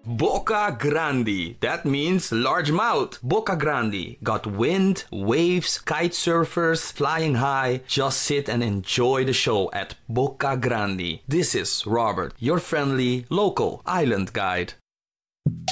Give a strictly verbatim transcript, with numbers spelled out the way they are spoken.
Boca Grande. That means large mouth. Boca Grande. Got wind, waves, kite surfers flying high. Just sit and enjoy the show at Boca Grande. This is Robert, your friendly local island guide.